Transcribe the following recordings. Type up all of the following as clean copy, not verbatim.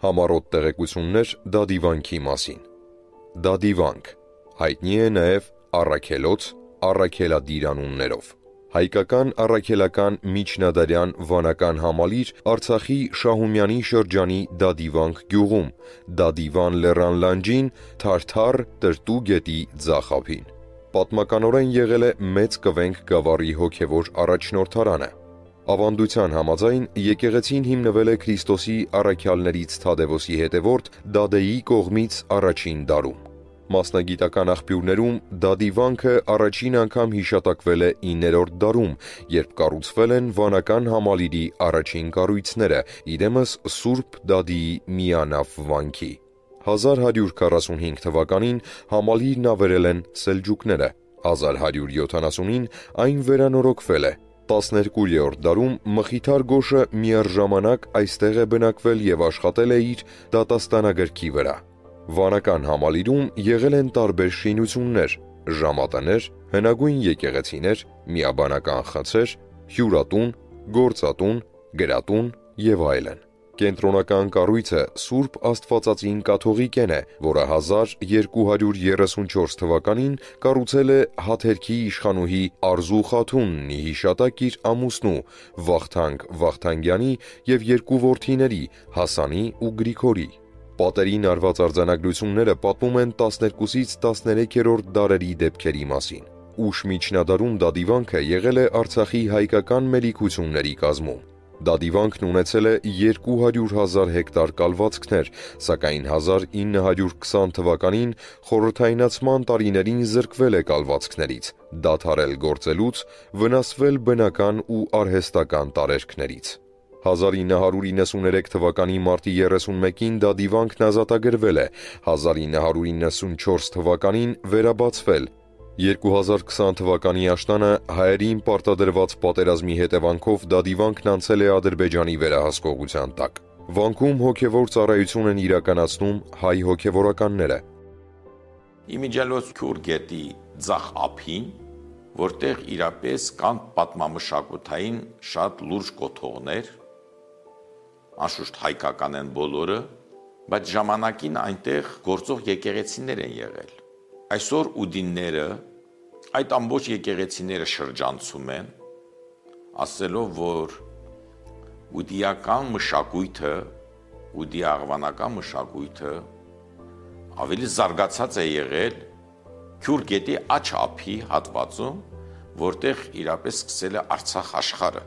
Համառոտ տեղեկություններ դադիվանքի մասին։ Դադիվանք հայտնի է նաև առաքելոց, առաքելադիր անուններով։ Հայկական առաքելական միջնադարյան վանական համալիր Արցախի Շահումյանի շրջանի Դադիվանք գյուղում, Դադիվան լեռան լանջին, Թարթար տրտու գետի ձախ ափին։ Պատմականորեն եղել է Մեծ Կվենք գավառի հոգևոր առաջնորդարանը։ Ավանդության համաձայն եկեղեցին հիմնվել է Քրիստոսի առաքյալներից Թադևոսի հետևորդ Դադեի կողմից առաջին դարում։ Մասնագիտական աղբյուրներում Դադիվանքը առաջին անգամ հիշատակվել է 9-րդ դարում, երբ կառուցվել են վանական համալիրի առաջին կառույցները, իրեմս Սուրբ Դադիի միանավ վանքի։ 1145 թվականին համալիրն ավերել են սելջուկները, 1170-ին այն վերանորոգվել է։ 12-րդ դարում Մխիթար Գոշը միառժամանակ այստեղ է բնակվել եւ աշխատել է իր դատաստանագրքի վրա։ Վանական համալիրում եղել են տարբեր շինություններ՝ ժամատներ, հնագույն եկեղեցիներ, միաբանական խցեր, հյուրատուն, գործատուն, գրատուն եւ այլն։ Կենտրոնական կառույցը Սուրբ Աստվածածին կաթողիկեն է, որը 1234 թվականին կառուցել է Հաթերքի իշխանուհի Արզու խաթունն ի հիշատակ իր ամուսնու Վախթանգ Վախթանգյանի եւ երկու որդիների Հասանի ու Գրիգորի։ Պատերին արված արձանագրությունները պատմում են 12-ից 13-րդ դարերի դեպքերի մասին։ Ուշ միջնադարում Դադիվանքը եղել է Արցախի հայկական մելիքությունների կազմում։ Դադիվանքն ունեցել է 200,000 հեկտար կալվածքներ, սակայն 1920 թվականին խորհրդայնացման տարիներին զրկվել է կալվածքներից, դադարել գործելուց, վնասվել բնական ու արհեստական տարերքներից։ 1993 թվականի մարտի 31-ին Դադիվանքն ազատագրվել է, 1994 թվականին վերաբացվել։ 2020 թվականի աշնանը հայերին պարտադրված պատերազմի հետևանքով Դադիվանքն անցել է Ադրբեջանի վերահսկողության տակ։ Վանքում հոգևոր ծառայություն են իրականացնում հայ հոգևորականները։ Իմիջիալոց Քյուր գետի ձախ ափին, որտեղ իրապես կան պատմամշակութային շատ լուրջ կոթողներ, անշուշտ հայկական են բոլորը, բայց ժամանակին այնտեղ գործող եկեղեցիներ են եղել։ Այսօր ուդինները այդ ամբողջ եկեղեցիները շրջանցում են, ասելով, որ ուդիական մշակույթը, ուդի աղվանական մշակույթը ավելի զարգացած է եղել Քյուր գետի աջ ափի հատվածում, որտեղ իրապես սկսել է Արցախ աշխարհը,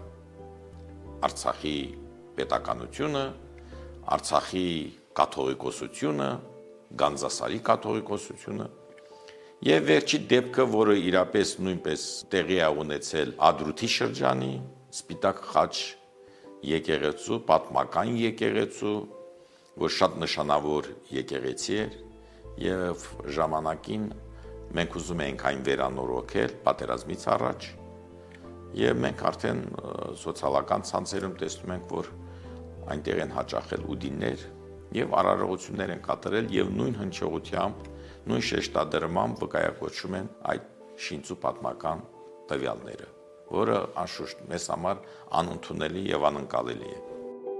Արցախի պետականությունը, Արցախի կաթողիկոսությունը, Գանձասարի կաթողիկոսությունը եւ վերջի դեպքը, որը իրապես նույնպես տեղի է ունեցել Ադրութի շրջանի Սպիտակ խաչ եկեղեցու, պատմական եկեղեցու, որ շատ նշանավոր եկեղեցի էր եւ ժամանակին մենք ուզում էինք այն վերանորոգել պատերազմից առաջ եւ մենք արդեն սոցիալական ցանցերում տեսնում ենք, որ այնտեղ են հաճախել ուդիններ եւ արարողություններ են կատարել եւ նույն հնչողությամբ, նույն շեշտադրմամբ վկայակոչում են այդ շինծու պատմական տվյալները, որը անշուշտ մեզ համար անընդունելի եւ անընկալելի է։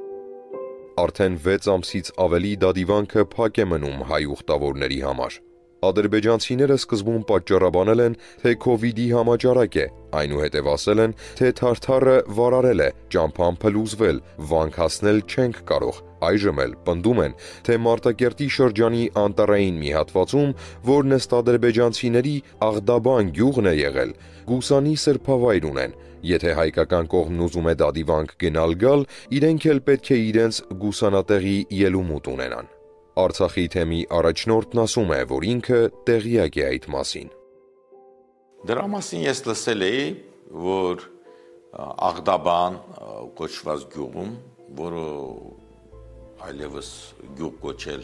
Արդեն 6 ամսից ավելի Դադիվանքը փակ է մնում հայ ուխտավորների համար։ Ադրբեջանցիները սկզբում պատճառաբանել են, թե Քովիդի համաճարակ է, այնուհետև ասել են, թե Թարթարը վարարել է, ճամփան փլուզվել, վանք հասնել չենք կարող, այժմ էլ պնդում են, թե Մարտակերտի շրջանի անտառային մի հատվածում, որն ըստ ադրբեջանցիների Աղդաբան գյուղն է եղել, Գուսանի սրբավայր ունեն, եթե հայկական կողմն ուզում է Դադիվանք գնալ գալ, իրենք էլ պետք է իրենց գուսանատեղի ելումուտ ունենան։ Արցախի թեմի առաջնորդն ասում է, որ ինքը տեղյակ է այդ մասին։ Դրա մասին ես լսել էի, որ Աղդաբան կոչված գյուղում, որը այլևս գյուղ կոչել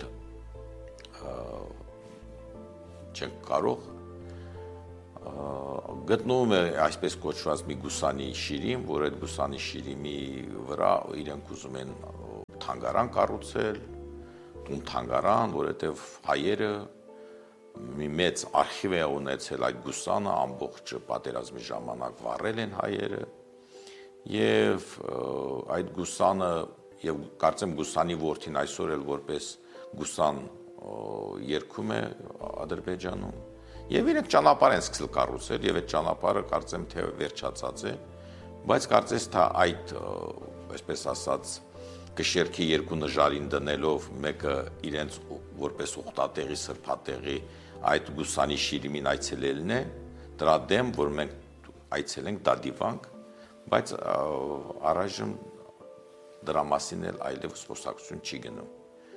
չենք կարող, գտնվում է այսպես կոչված մի գուսանի շիրիմ, որ այդ գուսանի շիրիմի վրա իրենք ուզում են թանգարան կառուցել, թանգարան, որովհետև հայերը մի մեծ արխիվ է ունեցել այդ գուսանը, ամբողջ պատերազմի ժամանակ վառել են հայերը, եւ այդ գուսանը եւ կարծեմ Գուսանի որդին այսօր էլ որպես Գուսան երգում է Ադրբեջանում եւ իրենք ճանապարհ են սկսել կառուցել եւ այդ ճանապարհը կարծեմ թե վերջացած է, բայց կարծես թե այդ այսպես ասած կշերքի երկու նժարին դնելով մեկը իրենց որպես ուխտատեղի սրբատեղի այդ Գուսանի Շիրիմին այցելելն է, դրա դեմ որ մենք այցելենք դա դիվանք, բայց առայժմ դրա մասին էլ այլևս խոսակցություն չի գնում։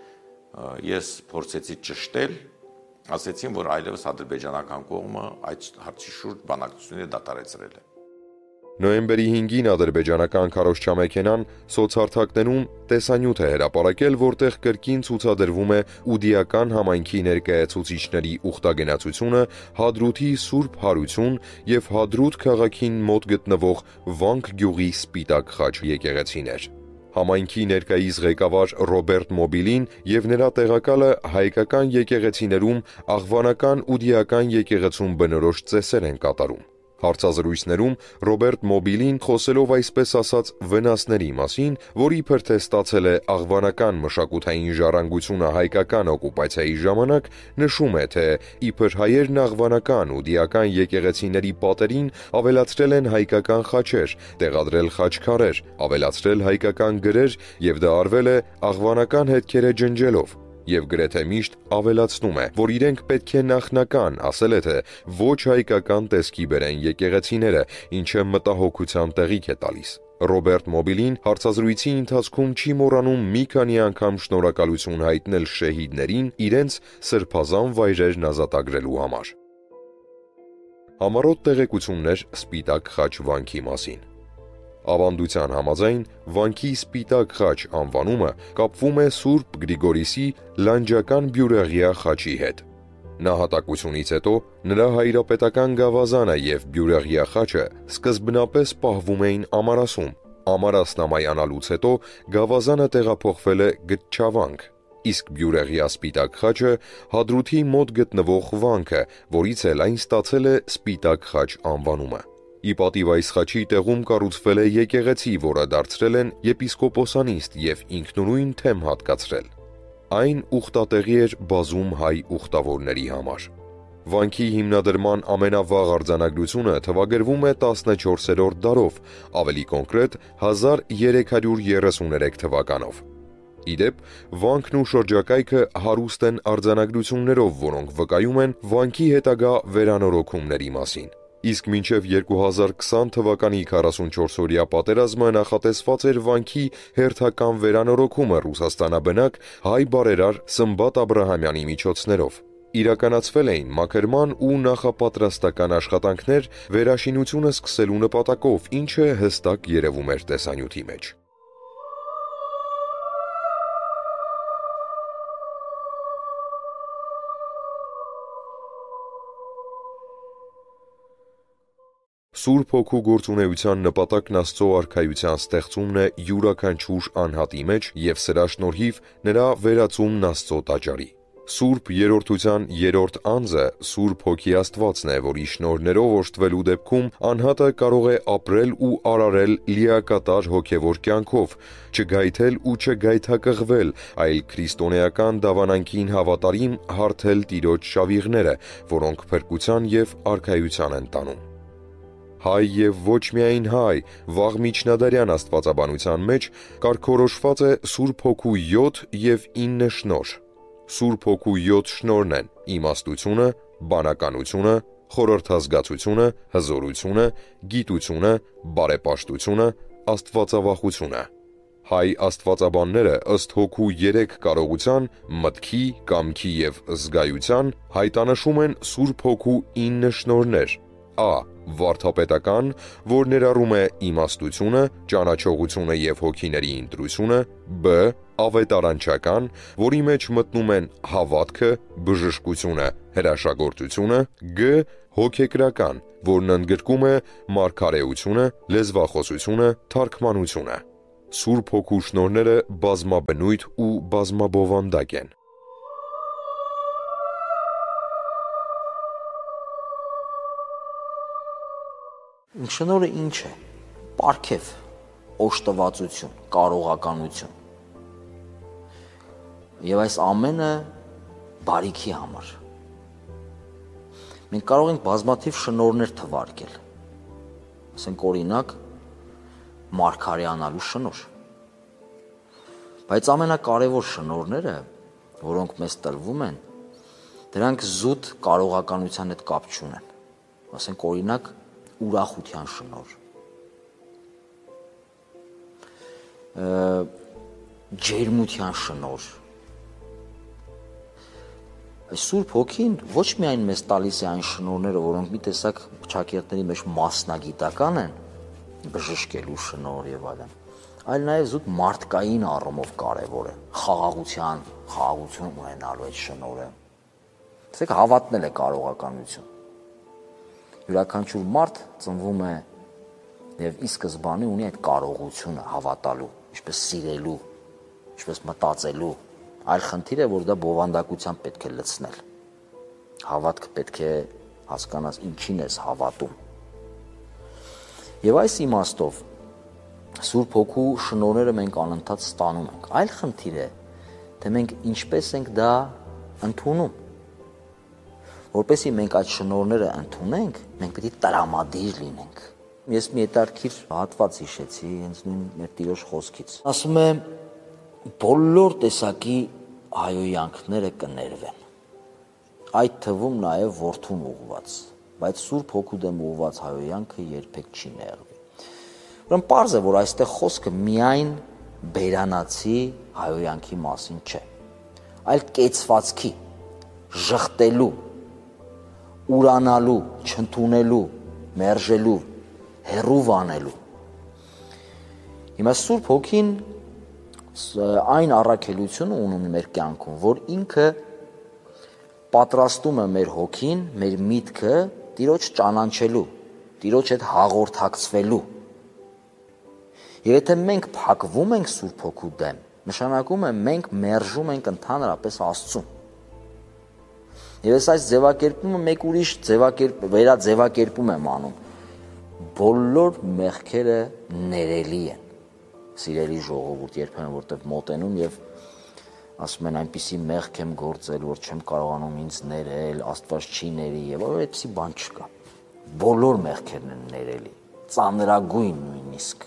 Ես փորձեցի ճշտել, ասեցին, որ այլևս ադրբեջանական կողմը այդ հարցի շուրջ բանակցությունները դադարեցրել է։ Նոյեմբերի 5-ին ադրբեջանական քարոզչամեքենան սոցհարթակներում տեսանյութ է հրապարակել, որտեղ կրկին ցուցադրվում է ուդիական համայնքի ներկայացուցիչների ուխտագնացությունը, Հադրութի Սուրբ Հարություն եւ Հադրութ քաղաքին մոտ գտնվող Վանք գյուղի Սպիտակ խաչ եկեղեցիներ։ Համայնքի ներկայիս ղեկավար Ռոբերտ Մոբիլին եւ նրա տեղակալը հայկական եկեղեցիներում աղվանական ուդիական եկեղեցում բնորոշ ծեսեր են կատարում։ Հարցազրույցներում Ռոբերտ Մոբիլին խոսելով այսպես ասած վնասների մասին, որ իբր թե ստացել է աղվանական մշակութային ժառանգությունը հայկական օկուպացիայի ժամանակ, նշում է, թե իբր հայերն աղվանական ուդիական եկեղեցիների պատերին ավելացրել են հայկական խաչեր, տեղադրել խաչքարեր, ավելացրել հայկական գրեր եւ դա արվել է աղվանական հետքերը ջնջելով։ Եվ գրեթե միշտ ավելացնում է, որ իրենք պետք է նախնական, ասել է թե ոչ հայկական տեսքի բերեն եկեղեցիները, ինչը մտահոգության տեղիք է տալիս։ Ռոբերտ Մոբիլին հարցազրույցի ընթացքում չի մոռանում մի քանի անգամ շնորհակալություն հայտնել շեհիդներին իրենց սրբազան վայրերն ազատագրելու համար։ Համառոտ տեղեկություններ Սպիտակ խաչ վանքի մասին։ Ավանդության համաձայն վանքի Սպիտակ խաչ անվանումը կապվում է Սուրբ Գրիգորիսի լանջական բյուրեղյա խաչի հետ։ Նահատակությունից հետո նրա հայրապետական գավազանը եւ բյուրեղյա խաչը սկզբնապես պահվում էին Ամարասում։ Ամարասնամայանալուց հետո գավազանը տեղափոխվել է Գտչավանք, իսկ բյուրեղյա Սպիտակ խաչը Հադրութի մոտ գտնվող վանքը, որից էլ այն ստացել է Սպիտակ խաչ անվանումը։ Ի պատիվ այս խաչի տեղում կառուցվել է եկեղեցի, որը դարձրել են եպիսկոպոսանիստ եւ ինքնուրույն թեմ հատկացրել։ Այն ուխտատեղի էր բազում հայ ուխտավորների համար։ Վանքի հիմնադրման ամենավաղ արձանագրությունը թվագրվում է 14-րդ դարով, ավելի կոնկրետ 1333 թվականով։ Իդեպ, վանքն ու շրջակայքը հարուստ են արձանագրություններով, որոնք վկայում են վանքի հետագա վերանորոգումների մասին։ Իսկ մինչև 2020 թվականի 44-օրյա պատերազմը նախատեսված էր վանքի հերթական վերանորոգումը ռուսաստանաբնակ հայ բարերար Սմբատ Աբրահամյանի միջոցներով։ Իրականացվել էին մաքրման ու նախապատրաստական աշխատանքներ վերաշինությունը սկսելու նպատակով, ինչը հստակ երևում էր տեսանյութի մեջ։ Սուրբ Հոգու գործունեության նպատակն Աստծո արքայության ստեղծումն է յուրաքանչյուր անհատի մեջ եւ սրա շնորհիվ նրա վերածումն Աստծո տաճարի։ Սուրբ երրորդության երրորդ անձը Սուրբ Հոգի Աստվածն է, որի շնորհներով օժտվելու դեպքում անհատը կարող է ապրել ու արարել լիակատար հոգևոր կյանքով, չգայթել ու չգայթակղվել, այլ քրիստոնեական դավանանքին հավատարիմ հարթել Տիրոջ շավիղները, որոնք փրկության եւ արքայության են տանում։ Հայ եւ ոչ միայն հայ, վաղ միջնադարյան աստվածաբանության մեջ կարգորոշված է Սուրբ Հոգու 7 եւ 9 շնորհ։ Սուրբ Հոգու 7 շնորհն են իմաստությունը, բանականությունը, խորհրդազգացությունը, հզորությունը, գիտությունը, բարեպաշտությունը, աստվածավախությունը։ Հայ աստվածաբանները ըստ Հոգու 3 կարողության՝ մտքի, կամքի եւ զգայության, հայտանշում են Սուրբ Հոգու 9 շնորհներ. Ա. Վարդապետական, որ ներառում է իմաստությունը, ճանաչողությունը եւ հոգիների ընտրությունը, Բ. Ավետարանչական, որի մեջ մտնում են հավատքը, բժշկությունը, հրաշագործությունը, Գ. Հոգեկրական, որն ընդգրկում է մարգարեությունը, լեզվախոսությունը, թարգմանությունը։ Սուրբ Հոգու շնորհները բազմաբնույթ ու բազմաբովանդակ են։ Շնորհը ինչ է։ Պարգև, օժտվածություն, կարողականություն։ Եվ այս ամենը բարիքի համար։ Մենք կարող ենք բազմաթիվ շնորհներ թվարկել։ Ասենք օրինակ մարգարեանալու շնորհ։ Բայց ամենակարևոր շնորհները, որոնք մեզ տրվում են, դրանք զուտ կարողականության հետ կապ չունեն։ Ասենք օրինակ ուրախության շնորհ, ջերմության շնորհ։ Այս Սուրբ Հոգին ոչ միայն մեզ տալիս է այն շնորհները, որոնք մի տեսակ ճակերտների մեջ մասնագիտական են, բժշկելու շնորհ եւ այլն, այլ նաեւ զուտ մարդկային առումով կարեւոր է, խաղաղություն ունենալու այդ շնորհը։ Ասեք հավատնել է կարողականություն։ Յուրաքանչյուր մարդ ծնվում է եւ ի սկզբանե ունի այդ կարողությունը հավատալու, ինչպես սիրելու, ինչպես մտածելու։ Այլ խնդիր է, որ դա բովանդակությամբ պետք է լցնել։ Հավատքը պետք է հասկանաս ինչին ես հավատում։ Եվ այս իմաստով Սուրբ Հոգու շնորհները մենք անընդհատ ստանում ենք։ Այլ խնդիր է, թե մենք ինչպես ենք դա ընդունում։ Որպեսզի մենք այդ շնորհները ընդունենք, մենք պետք է տրամադիր լինենք։ Ես մի հետաքրքիր հատված հիշեցի հենց նույն մեր Տիրոջ խոսքից։ Ասում է բոլոր տեսակի հայոյանքները կներվեն։ Այդ թվում նաև որդուն ուղված, բայց Սուրբ Հոգու դեմ ուղված հայոյանքը երբեք չի ներվի։ Ուրեմն պարզ է, որ այստեղ խոսքը միայն բերանացի հայոյանքի մասին չէ, այլ կեցվածքի, ժխտելու, ուրանալու, չընդունելու, մերժելու, հեռու վանելու։ Հիմա Սուրբ Հոգին այն առաքելությունը ունում մեր կյանքում, որ ինքը պատրաստում է մեր հոգին, մեր միտքը Տիրոջ ճանաչելու, Տիրոջ հետ հաղորդակցվելու։ Եվ եթե մենք փակվում ենք Սուրբ Հոգու դեմ, նշանակում է մենք մերժում ենք ընդհանրապես Աստծուն։ Եվ այս ձևակերպումը մեկ ուրիշ վերաձևակերպում եմ անում։ Բոլոր մեղքերը ներելի են։ Սիրելի ժողովուրդ, երբեմն որտեղ մոտենում եւ ասում են այնպիսի մեղք եմ գործել, որ չեմ կարողանում ինձ ներել, Աստված չի ների եւ այդպիսի բան չկա։ Բոլոր մեղքերն են ներելի, ծանրագույն նույնիսկ։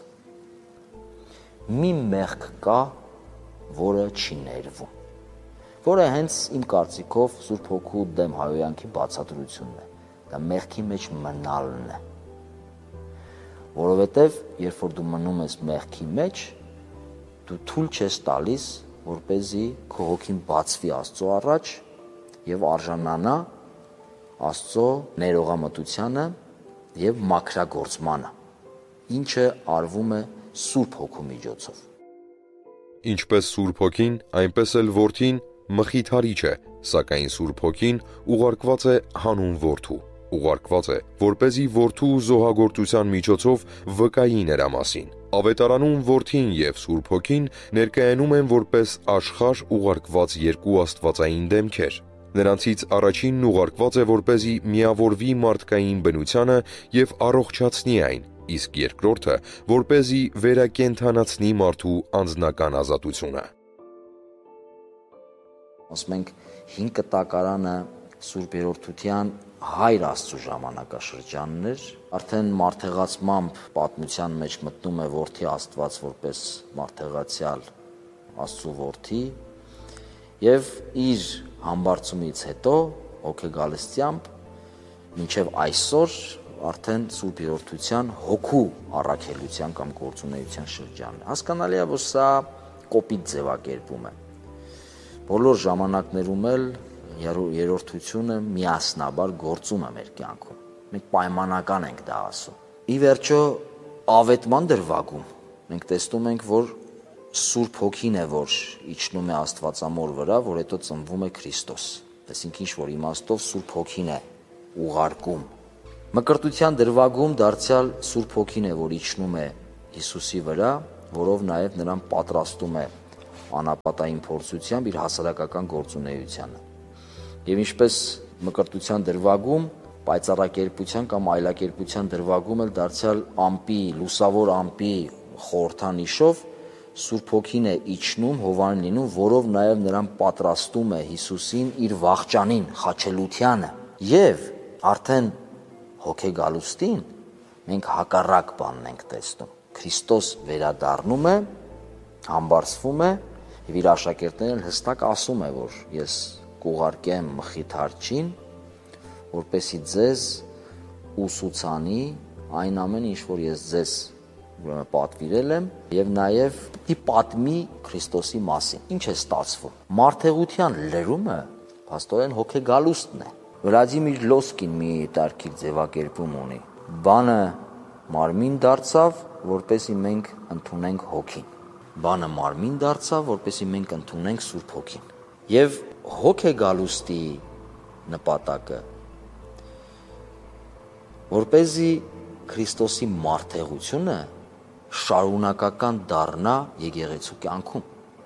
Մի մեղք կա, որը չի ներվում, որը հենց իմ կարծիքով Սուրբ Հոգու դեմ հայոյանքի բացատրությունն է։ Դա մեղքի մեջ մնալն է։ Որովհետև երբ որ դու մնում ես մեղքի մեջ, դու թույլ չես տալիս, որպեսզի քո հոգին բացվի Աստծո առաջ եւ արժանանա Աստծո ներողամտությանը եւ մաքրագործմանը, ինչը արվում է Սուրբ Հոգու միջոցով։ Ինչպես Սուրբ Հոգին, այնպես էլ Որդին մխիթարիչ է, սակայն Սուրբ Հոգին ուղարկված է հանուն Որդու, ուղարկված է, որպեսզի Որդու զոհագործության միջոցով վկայի նրա մասին։ Ավետարանում Որդին եւ Սուրբ Հոգին ներկայանում են որպես աշխարհ ուղարկված երկու աստվածային դեմքեր։ Նրանցից առաջինն ուղարկված է, որպեսզի միավորվի մարդկային բնությանը եւ առողջացնի այն, իսկ երկրորդը, որպեսզի վերակենդանացնի մարդու անձնական ազատությունը։ Ասում ենք 5 կտակարանը Սուրբ Երրորդության Հայր Աստծո ժամանակաշրջանն էր, արդեն մարդեղացմամբ պատմության մեջ մտնում է Որդի Աստված որպես մարդեղացյալ Աստծո Որդի եւ իր համբարձումից հետո հոգեգալստությամբ մինչեւ այսօր արդեն Սուրբ Երրորդության հոգու առաքելության կամ գործունեության շրջանն է։ Հասկանալի է, որ սա կոպիտ ձևակերպում է։ Բոլոր ժամանակներում էլ երրորդությունը միասնաբար գործում է մեր կյանքում։ Մենք պայմանական ենք դա ասում։ Ի վերջո ավետման դրվագում մենք տեսնում ենք, որ Սուրբ Հոգին է, որ իջնում է Աստվածամոր վրա, որ հետո ծնվում է Քրիստոս։ Այսինքն ինչ որ իմաստով Սուրբ Հոգին է ուղարկում։ Մկրտության դրվագում դարձյալ Սուրբ Հոգին է, որ իջնում է Հիսուսի վրա, որով նաև նրան պատրաստում է անապատային փորձությամբ իր հասարակական գործունեությանը։ Եվ ինչպես մկրտության դրվագում, պայծառակերպության կամ այլակերպության դրվագում էլ դարձյալ ամպի, լուսավոր ամպի խորհրդանիշով Սուրբ Հոգին է իջնում, Հովանին լինում, որով նաև նրան պատրաստում է Հիսուսին իր վախճանին, խաչելությանը։ Եվ արդեն հոգեգալուստին մենք հակառակ բանն ենք տեսնում։ Քրիստոս վերադառնում է, համբարձվում է եւ իր աշակերտներին հստակ ասում է, որ ես կուղարկեմ Մխիթարչին, որպեսզի ձեզ ուսուցանի այն ամենը, ինչ որ ես ձեզ պատվիրել եմ, եւ նաեւ պատմի Քրիստոսի մասին։ Ինչ է ստացվում։ Մարդեղության լրումը փաստորեն հոգեգալուստն է։ Վլադիմիր Լոսկին մի տարբեր ձևակերպում ունի։ Բանը մարմին դարձավ, որպեսզի մենք ընդունենք հոգին։ Բանը մարմին դարձավ, որպեսզի մենք ընդունենք Սուրբ Հոգին։ Եվ հոգեգալուստի նպատակը որպեսզի Քրիստոսի մարդեղությունը շարունակական դառնա եկեղեցու կյանքում։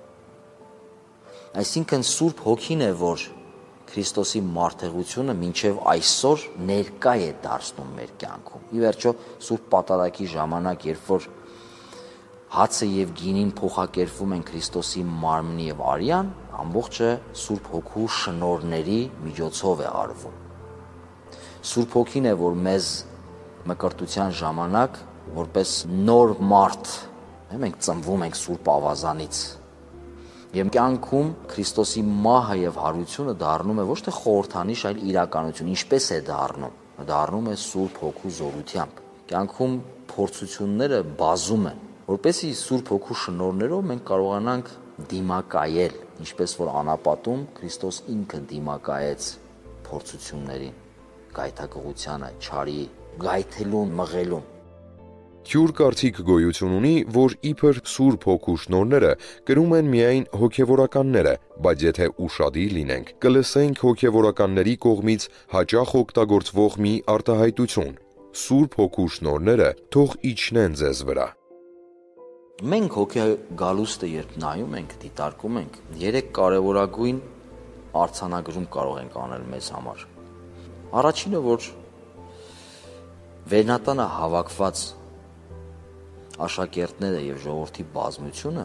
Այսինքն Սուրբ Հոգին է, որ Քրիստոսի մարդեղությունը մինչև այսօր ներկա է դարձնում մեր կյանքում։ Ի վերջո Սուրբ Պատարագի ժամանակ, երբ որ հացը եւ գինին փոխակերպվում են Քրիստոսի մարմնի եւ արյան, ամբողջը Սուրբ Հոգու շնորհների միջոցով է արվում։ Սուրբ Հոգին է, որ մեզ մկրտության ժամանակ որպես նոր մարդ, մենք ծնվում ենք Սուրբ Ավազանից։ Եվ կյանքում Քրիստոսի մահը եւ հարությունը դառնում է ոչ թե խորհրդանիշ, այլ իրականություն։ Ինչպես է դառնում։ Դառնում է Սուրբ Հոգու զորությամբ։ Կյանքում փորձությունները բազում են, որպեսզի Սուրբ Հոգու շնորհներով մենք կարողանանք դիմակայել, ինչպես որ անապատում Քրիստոս ինքը դիմակայեց փորձություններին, գայթակղությանը, չարի, գայթելուն, մղելուն։ Թյուր կարծիք գոյություն ունի, որ իբր Սուրբ Հոգու շնորհները կրում են միայն հոգևորականները, բայց եթե ուշադիր լինենք, կլսենք հոգևորականների կողմից հաճախ օգտագործվող մի արտահայտություն. Սուրբ Հոգու շնորհները թող իջնեն ձեզ վրա։ Մենք հոգեգալուստը երբ նայում ենք, դիտարկում ենք, 3 կարևորագույն արձանագրում կարող ենք անել մեզ համար։ Առաջինը, որ Վերնատանը հավաքված աշակերտները եւ ժողովրդի բազմությունը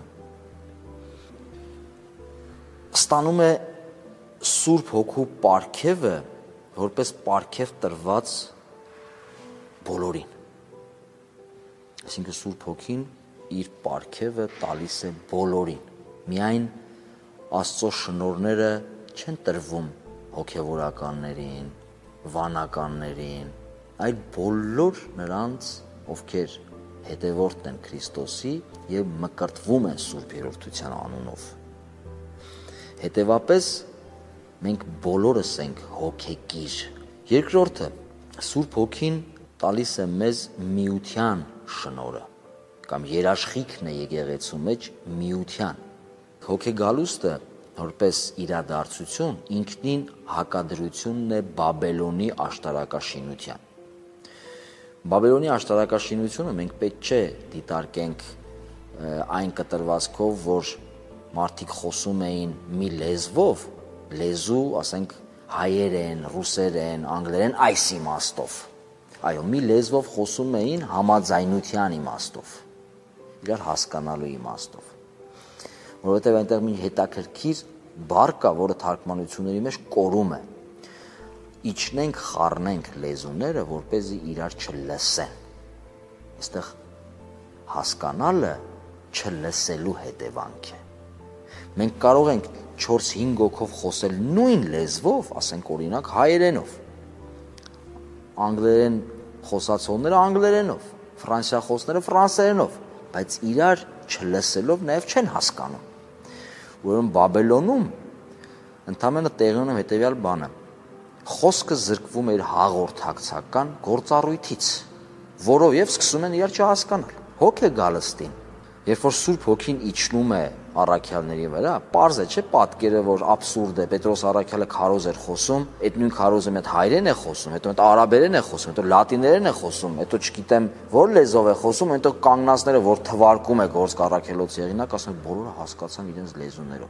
ստանում է Սուրբ Հոգու պարգևը որպես պարգև տրված բոլորին։ Այսինքն Սուրբ Հոգին իր պարգևը տալիս է բոլորին։ Միայն Աստծո շնորհները չեն տրվում հոգևորականներին, վանականներին, այլ բոլոր նրանց, ովքեր հետևորդն են Քրիստոսի եւ մկրտվում են Սուրբ Երրորդության անունով։ Հետևապես մենք բոլորս ենք հոգեկիր։ Երկրորդը, Սուրբ Հոգին տալիս է մեզ միության շնորհը կամ երաշխիքն է եկեղեցու մեջ միության։ Հոգեգալուստը որպես իրադարձություն ինքնին հակադրությունն է Բաբելոնի աշտարակաշինության։ Բաբելոնի աշտարակաշինությունը մենք պետք չէ դիտարկենք այն կտրվածքով, որ մարդիկ խոսում էին մի լեզվով, լեզու, ասենք հայերեն, ռուսերեն, անգլերեն, այս իմաստով։ Այո, մի լեզվով խոսում էին համաձայնության իմաստով, իրար հասկանալու իմաստով։ Որովհետև այնտեղ մի հետաքրքիր բառ կա, որը թարգմանությունների մեջ կորում է։ Իջնենք, խառնենք լեզուները, որպեսզի իրար չլսեն։ Այստեղ հասկանալը չլսելու հետևանք է։ Մենք կարող ենք 4-5 հոգով խոսել նույն լեզվով, ասենք օրինակ հայերենով, անգլերեն խոսացողները անգլերենով, ֆրանսիախոսները ֆրանսերենով, բայց իրար չլսելով նաև չեն հասկանում։ Ուրեմն Բաբելոնում ընդամենը տեղի ունի հետևյալ բանը. խոսքը զրկվում էր հաղորդակցական գործառույթից, որով եւ սկսում են իրար չհասկանալ։ Հոգեգալստին, երբ որ Սուրբ Հոգին իջնում է առաքյալների վրա, պարզ է, չէ՞, պատկերը, որ աբսուրդ է, Պետրոս առաքյալը քարոզ էր խոսում, այդ նույն քարոզը մեծ հայերեն է խոսում, հետո մեծ արաբերեն է խոսում, հետո լատիներեն է խոսում, հետո չգիտեմ որ լեզվով է խոսում, հետո կանգնածները, որ թվարկում է գործք առաքելոց եղինակ, ասում են բոլորը հասկացան իրենց լեզուներով։